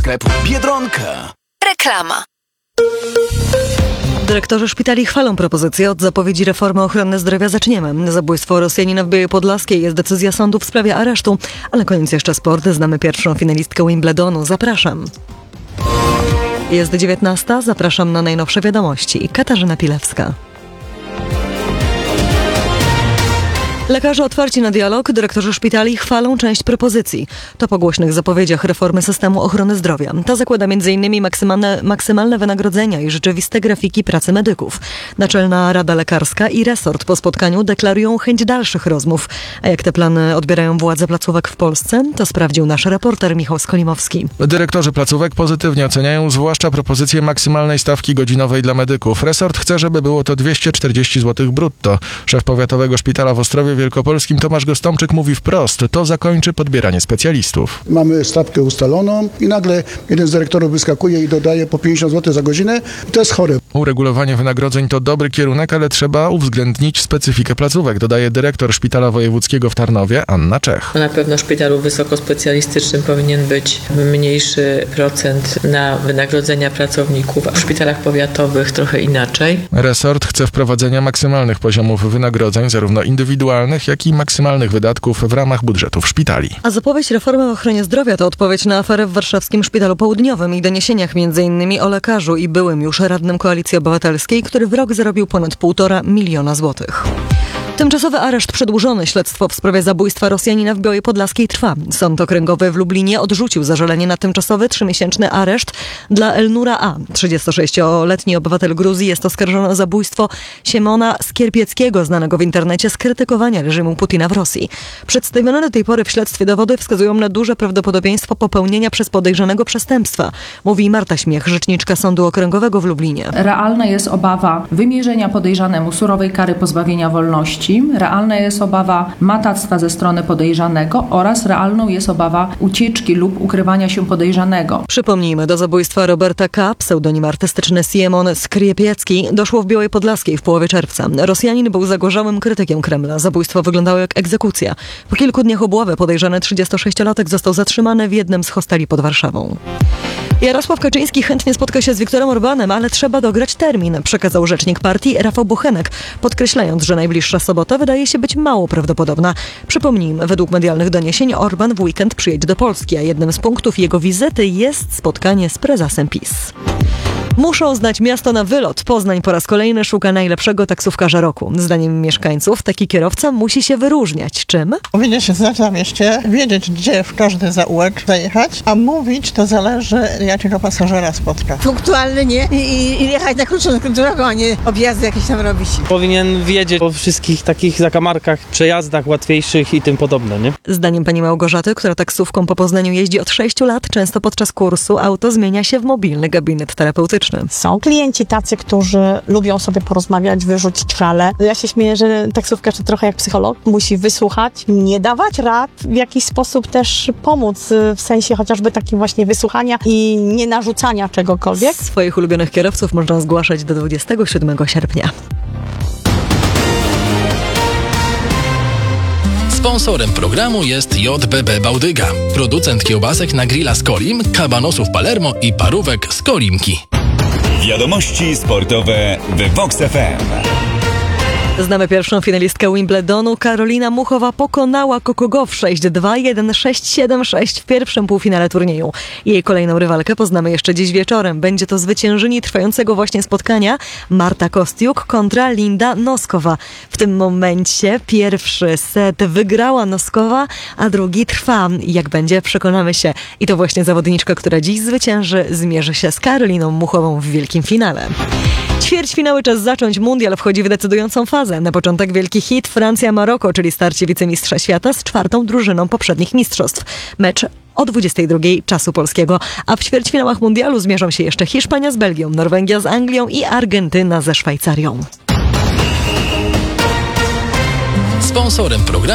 sklepu Biedronka. Reklama. Dyrektorzy szpitali chwalą propozycję. Od zapowiedzi reformy ochrony zdrowia zaczniemy. Zabójstwo Rosjanina w Białej Podlaskiej jest decyzja sądu w sprawie aresztu. Ale koniec jeszcze sport. Znamy pierwszą finalistkę Wimbledonu. Zapraszam. Jest 19. Zapraszam na najnowsze wiadomości. Katarzyna Pilewska. Lekarze otwarci na dialog, dyrektorzy szpitali chwalą część propozycji. To po głośnych zapowiedziach reformy systemu ochrony zdrowia. Ta zakłada m.in. maksymalne wynagrodzenia i rzeczywiste grafiki pracy medyków. Naczelna Rada Lekarska i resort po spotkaniu deklarują chęć dalszych rozmów. A jak te plany odbierają władze placówek w Polsce, to sprawdził nasz reporter Michał Skolimowski. Dyrektorzy placówek pozytywnie oceniają zwłaszcza propozycję maksymalnej stawki godzinowej dla medyków. Resort chce, żeby było to 240 zł brutto. Szef powiatowego szpitala w Ostrowie Wielkopolskim Tomasz Gostomczyk mówi wprost, to zakończy podbieranie specjalistów. Mamy stawkę ustaloną i nagle jeden z dyrektorów wyskakuje i dodaje po 50 zł za godzinę. To jest chore. Uregulowanie wynagrodzeń to dobry kierunek, ale trzeba uwzględnić specyfikę placówek, dodaje dyrektor Szpitala Wojewódzkiego w Tarnowie Anna Czech. Na pewno w szpitalu wysokospecjalistycznym powinien być mniejszy procent na wynagrodzenia pracowników, a w szpitalach powiatowych trochę inaczej. Resort chce wprowadzenia maksymalnych poziomów wynagrodzeń, zarówno indywidualnych, jak i maksymalnych wydatków w ramach budżetów szpitali. A zapowiedź reformy w ochronie zdrowia to odpowiedź na aferę w warszawskim Szpitalu Południowym i doniesieniach m.in. o lekarzu i byłym już radnym Koalicji Obywatelskiej, który w rok zarobił ponad 1,5 miliona złotych. Tymczasowy areszt przedłużony. Śledztwo w sprawie zabójstwa Rosjanina w Białej Podlaskiej trwa. Sąd okręgowy w Lublinie odrzucił zażalenie na tymczasowy 3-miesięczny areszt dla Elnura A. 36-letni obywatel Gruzji jest oskarżony o zabójstwo Siemona Skierpieckiego, znanego w internecie z krytykowania reżimu Putina w Rosji. Przedstawione do tej pory w śledztwie dowody wskazują na duże prawdopodobieństwo popełnienia przez podejrzanego przestępstwa, mówi Marta Śmiech, rzeczniczka Sądu Okręgowego w Lublinie. Realna jest obawa wymierzenia podejrzanemu surowej kary pozbawienia wolności. Realna jest obawa matactwa ze strony podejrzanego oraz realną jest obawa ucieczki lub ukrywania się podejrzanego. Przypomnijmy, do zabójstwa Roberta K., pseudonim artystyczny Siemon Skriepiecki, doszło w Białej Podlaskiej w połowie czerwca. Rosjanin był zagorzałym krytykiem Kremla. Zabójstwo wyglądało jak egzekucja. Po kilku dniach obławy podejrzany 36-latek został zatrzymany w jednym z hosteli pod Warszawą. Jarosław Kaczyński chętnie spotka się z Viktorem Orbánem, ale trzeba dograć termin, przekazał rzecznik partii Rafał Bochenek, podkreślając, że najbliższa sobota wydaje się być mało prawdopodobna. Przypomnijmy, według medialnych doniesień Orbán w weekend przyjedzie do Polski, a jednym z punktów jego wizyty jest spotkanie z prezesem PiS. Muszą znać miasto na wylot. Poznań po raz kolejny szuka najlepszego taksówkarza roku. Zdaniem mieszkańców taki kierowca musi się wyróżniać. Czym? Powinien się znać na mieście, wiedzieć, gdzie w każdy zaułek zajechać, a mówić to zależy, jakiego pasażera spotka. Punktualny, nie? I jechać na krótszą drogą, a nie objazdy jakieś tam robić. Powinien wiedzieć o wszystkich takich zakamarkach, przejazdach łatwiejszych i tym podobne, nie? Zdaniem pani Małgorzaty, która taksówką po Poznaniu jeździ od 6 lat, często podczas kursu auto zmienia się w mobilny gabinet terapeutyczny. Są klienci tacy, którzy lubią sobie porozmawiać, wyrzucić szale. Ja się śmieję, że taksówkarz to trochę jak psycholog. Musi wysłuchać, nie dawać rad, w jakiś sposób też pomóc, w sensie chociażby takim właśnie wysłuchania i nie narzucania czegokolwiek. Swoich ulubionych kierowców można zgłaszać do 27 sierpnia. Sponsorem programu jest JBB Bałdyga, producent kiełbasek na grilla Skolim, kabanosów Palermo i parówek Skolimki. Wiadomości sportowe w Vox FM. Znamy pierwszą finalistkę Wimbledonu. Karolina Muchowa pokonała Coco Gauff 6-2, 1-6, 7-6 w pierwszym półfinale turnieju. Jej kolejną rywalkę poznamy jeszcze dziś wieczorem. Będzie to zwyciężyni trwającego właśnie spotkania Marta Kostiuk kontra Linda Noskowa. W tym momencie pierwszy set wygrała Noskowa, a drugi trwa. Jak będzie, przekonamy się. I to właśnie zawodniczka, która dziś zwycięży, zmierzy się z Karoliną Muchową w wielkim finale. Ćwierćfinały czas zacząć. Mundial wchodzi w decydującą fazę. Na początek wielki hit Francja-Maroko, czyli starcie wicemistrza świata z czwartą drużyną poprzednich mistrzostw. Mecz o 22 czasu polskiego. A w ćwierćfinałach mundialu zmierzą się jeszcze Hiszpania z Belgią, Norwegia z Anglią i Argentyna ze Szwajcarią. Sponsorem programu